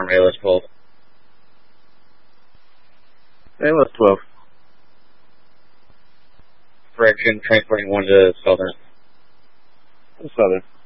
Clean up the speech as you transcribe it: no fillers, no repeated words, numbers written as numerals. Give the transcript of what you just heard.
confirm ALS 12. ALS 12. Correction, transporting 1 to Southern. Southern.